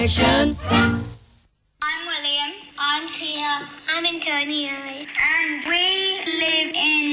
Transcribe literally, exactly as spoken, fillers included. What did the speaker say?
I'm I'm William. I'm Tia. I'm Antonio. And we live in